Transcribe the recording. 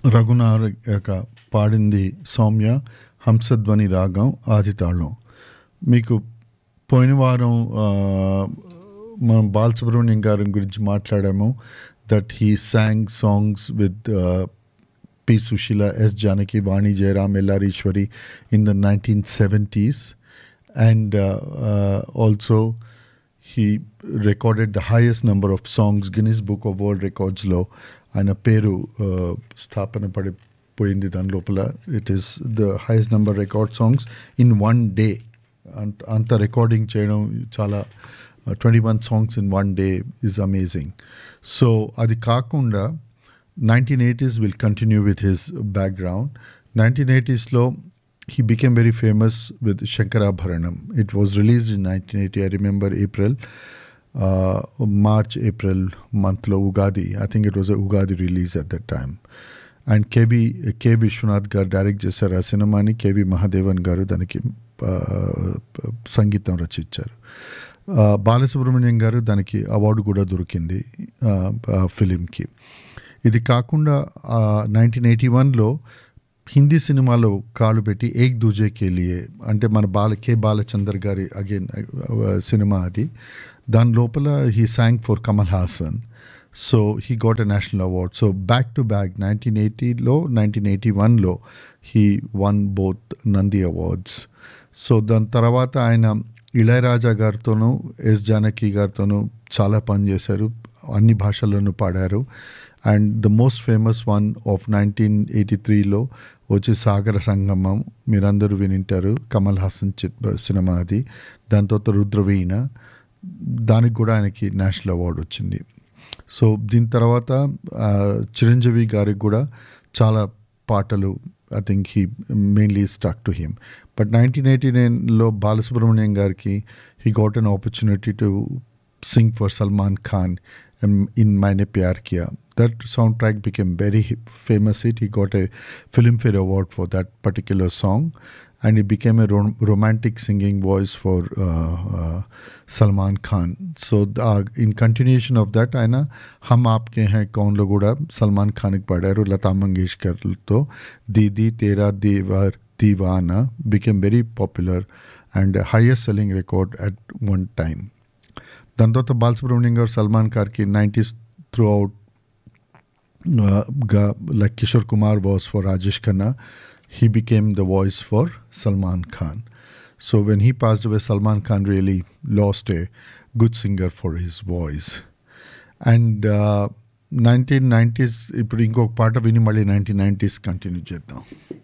రఘునాథ్ యొక్క పాడింది సౌమ్య, హంసధ్వని రాగం, ఆదితాళం. మీకు పోయిన వారం మనం బాలసుబ్రహ్మణ్యం గారి గురించి మాట్లాడాము. That he song songs with P. Sushila, S. Janaki, Vani Jairam, L.R. Ishwari in the 1970s. And also he recorded the highest number of songs, Guinness Book of World Records lo. ఆయన పేరు స్థాపన పడిపోయింది దాని లోపల. It is the highest number record songs in one day. అంత recording చేయడం చాలా 21 songs in one day is amazing. So అది కాకుండా 1980s will continue with his background. 1980s lo he became very famous with Shankarabharanam. It was released in 1980. I remember March-April month lo Ugadi. I think it was a Ugadi release at that time. And K. Vishwanath garu direct చేశారు ఆ సినిమాని. KV Mahadevan garu దానికి సంగీతం రచించారు. బాలసుబ్రహ్మణ్యం గారు దానికి award కూడా దొరికింది ఫిలింకి. ఇది కాకుండా 1981లో హిందీ సినిమాలో కాలు పెట్టి ఏక్ దూజే కే లియే అంటే మన బాలచందర్ గారి అగైన్ సినిమా అది. దాని లోపల he song for Kamal Haasan. So he got a national award. So back to back 1980లో 1981లో he one both Nandi awards. So దాని తర్వాత ఆయన ఇళయరాజా గారితోనూ ఎస్ జానకి గారితోనూ చాలా పనిచేశారు. అన్ని భాషల్లోనూ పాడారు. And the most famous one of 1983లో వచ్చి సాగర సంగమం, మీరందరూ వినింటారు, కమల్ హాసన్ సినిమా అది. దాని తర్వాత రుద్రవీణ, దానికి కూడా ఆయనకి నేషనల్ అవార్డు వచ్చింది. సో దీని తర్వాత చిరంజీవి గారికి కూడా చాలా పాటలు I think he mainly stuck to him. But 1989లో Balasubrahmanyam గారికి he got an opportunity to sing for Salman Khan in Maine Pyar Kiya. That soundtrack became very famous hit. He got a Filmfare Award for that particular song, and he became a romantic singing voice for Salman Khan. So in continuation of that, aina Hum Aapke Hain Kaun lo kuda Salman Khan ki padaru. Lata Mangeshkar to Didi Tera Deewana became very popular and highest selling record at one time. దాని తర్వాత బాలసుబ్రహ్మణ్యం గారు Salman ఖాన్కి 90s throughout like Kishore Kumar was for Rajesh Khanna, he became the voice for Salman Khan. So when he passed away, Salman Khan really lost a good singer for his voice. And 1990s ఇప్పుడు ఇంకొక పాట విని మళ్ళీ 1990s continue చేద్దాం.